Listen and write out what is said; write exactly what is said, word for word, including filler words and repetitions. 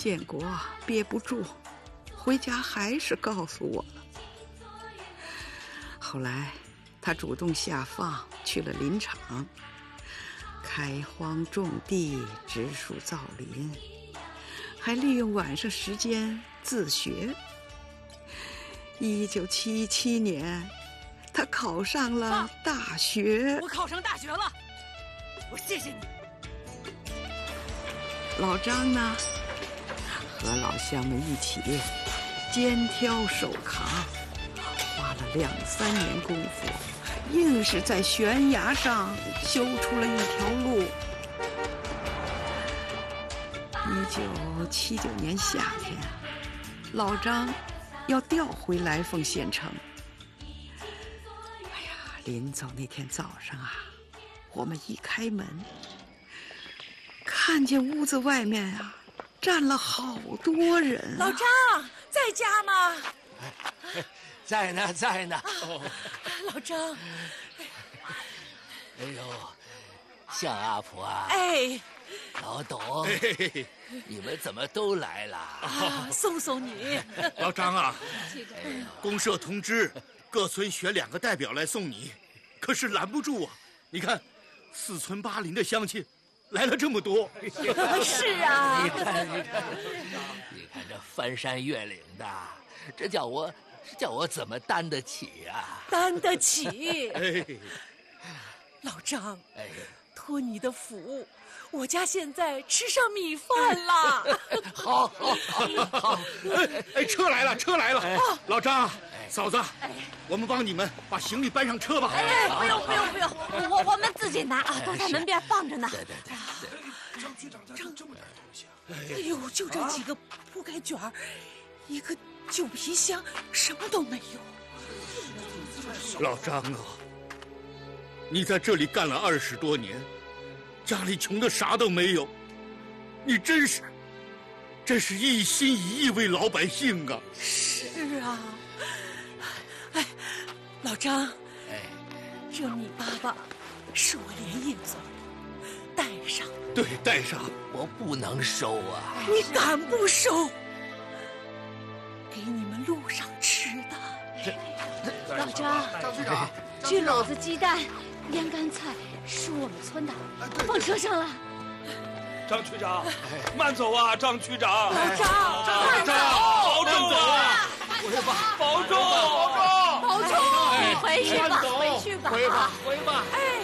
建国憋不住，回家还是告诉我了。后来他主动下放，去了林场，开荒种地，植树造林，还利用晚上时间自学。一九七七年，他考上了大学。 我考上大学了，我谢谢你。 老张呢，和老乡们一起肩挑手扛，花了两三年功夫，硬是在悬崖上修出了一条路。一九七九年夏天，老张要调回来凤县城。哎呀，临走那天早上啊，我们一开门，看见屋子外面啊站了好多人、啊。 老张在家吗？ 哎，在呢，在呢。 哦，老张， 哎呦，向阿婆啊！ 哎， 老董，哎、你们怎么都来了？ 啊，送送你。 老张啊，公社通知各村选两个代表来送你，可是拦不住啊！你看，四村八邻的乡亲来了这么多。 是啊， 你看，你看，你看这翻山越岭的，这叫我，这叫我怎么担得起啊？ 担得起。 哎， 老张， 哎， 托你的福，我家现在吃上米饭了。 好，好，好，好！ 哎哎，车来了，车来了！ 哎、 老张，嫂子，哎、我们帮你们把行李搬上车吧。 哎，不用，不用，不用，我我们自己拿啊，都在门边放着呢。 对对对。 张局长家这么点东西啊！ 哎呦，就这几个铺盖卷儿，一个旧皮箱，什么都没有。 老张啊，你在这里干了二十多年，家里穷的啥都没有，你真是，真是一心一意为老百姓啊！ 是啊，哎，老张， 哎， 这米粑粑是我连夜做的，带上。 对，带上。 我不能收啊！ 你敢不收？给你们路上吃的。 老张， 张局长， 这篓子鸡蛋、腌干菜是我们村的，放车上了。 张区长，慢走啊，张区长。 老张， 张长，保重啊！ 回吧， 保重， 保重， 保重，回去吧，回去吧， 回吧，回吧。 哎。